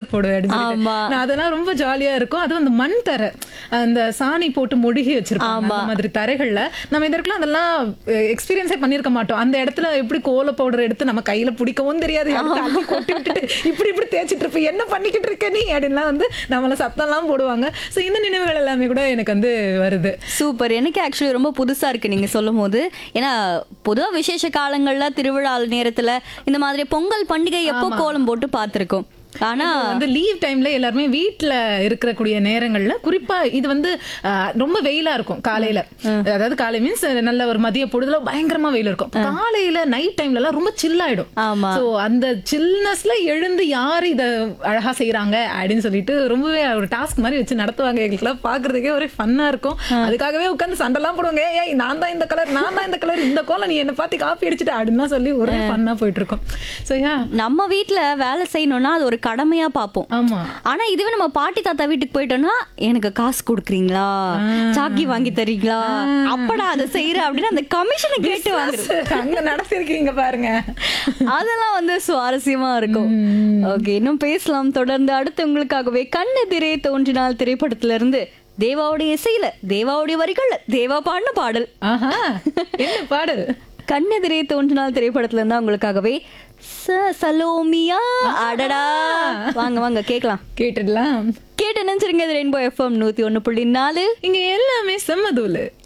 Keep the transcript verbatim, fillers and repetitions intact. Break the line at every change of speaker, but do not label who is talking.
போடு அப்படின்னு சொல்லிட்டு.
ஆமா.
நான் அதெல்லாம் ரொம்ப ஜாலியா இருக்கும். அதுவும் அந்த மண் தரை, அந்த சாணி போட்டு முடுகி வச்சிருப்பாங்க
ஆமா.
அந்த மாதிரி தரைகள்ல நம்ம இதற்கெல்லாம் அதெல்லாம் எக்ஸ்பீரியன்ஸே பண்ணிருக்க மாட்டோம். அந்த இடத்துல எப்படி கோல பவுடர் எடுத்து நம்ம கையில பிடிக்கவும் தெரியாது, எடுத்து அள்ளி கொட்டி விட்டுட்டு இப்படி இப்படி தேய்ச்சிட்டு இருப்ப, என்ன பண்ணிக்கிட்டு இருக்க நீ அப்படின்லாம் வந்து நம்மள சத்தம்லாம் போடுவாங்க. ஸோ இந்த நினைவுகள் எல்லாமே கூட எனக்கு வந்து வருது.
சூப்பர். எனக்கு ஆக்சுவலி ரொம்ப புதுசா இருக்கு நீங்க சொல்லும் போது. ஏன்னா பொதுவா விசேஷ காலங்கள்ல, திருவிழா நேரத்துல, இந்த மாதிரி பொங்கல் பண்டிகை எப்போ கோலம் போட்டு பார்த்திருக்கோம். ஆனா
வந்து லீவ் டைம்ல எல்லாருமே வீட்டுல இருக்கக்கூடிய நேரங்கள்ல, குறிப்பா இது வந்து அஹ், ரொம்ப வெயிலா இருக்கும் காலையில. அதாவது காலை மீன்ஸ் நல்ல ஒரு மதிய பொழுதுல பயங்கரமா வெயில் இருக்கும். காலையில நைட் டைம்ல எல்லாம் ரொம்ப சில் ஆயிடும்.
ஆமா.
சோ அந்த சில்னஸ்ல எழுந்து யாரு இத அழகா செய்யறாங்க அப்படின்னு சொல்லிட்டு ரொம்பவே ஒரு டாஸ்க் மாதிரி வச்சு நடத்துவாங்க. எங்களுக்குலாம் பாக்குறதுக்கே ஒரே ஃபன்னா இருக்கும். அதுக்காகவே உட்காந்து சண்டைலாம் போடுவாங்க. ஏய் நான் தான் இந்த கலர், நான் தான் இந்த கலர், இந்த கோலம் நீ என்ன பார்த்து காப்பி அடிச்சுட்டு அப்படின்னு சொல்லி ஒரே ஃபன்னா போயிட்டு இருக்கும். சோ யா
நம்ம வீட்ல வேலை செய்யணும்னா அது ஒரு கடமையா பார்ப்போம்.
ஆமா.
ஆனா இதுவே நம்ம பாட்டி தாத்தா வீட்டுக்கு போயிட்டோம்னா, எனக்கு காசு கொடுக்குறீங்களா, சாக்கி வாங்கி தரீங்களா, அப்படா அதை செய்யற அப்படின்னு அந்த கமிஷனை கேட்டு வாங்குறது.
அங்க நடத்திருக்கீங்க பாருங்க.
அதெல்லாம் வந்து சுவாரஸ்யமா இருக்கும். ஓகே, இன்னும் பேசலாம் தொடர்ந்து. அடுத்து உங்களுக்காகவே கண்ணெதிரே தோன்றினால் திரைப்படத்துல இருந்து தேவாவுடைய இசையில, தேவாவுடைய வரிகள்ல தேவா பாடின பாடல்.
ஆஹா, என்ன பாடல்?
கண்ணெதிரே தோன்றினால் திரைப்படத்துல இருந்தா உங்களுக்காகவே ச- சலோமியா. அடடா, வாங்க வாங்க கேட்கலாம்.
கேட்டுடலாம்.
கேட்டு நினைச்சிருங்க. இது ரெயின்போ எஃப்எம் நூத்தி ஒண்ணு புள்ளி நாலு.
இங்க எல்லாமே செம்மதூளு.